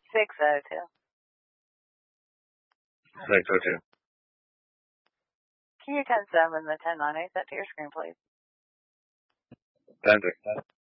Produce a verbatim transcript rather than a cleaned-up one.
six oh two. six oh two. Can you ten seven the ten nine eight set to your screen, please? ten six.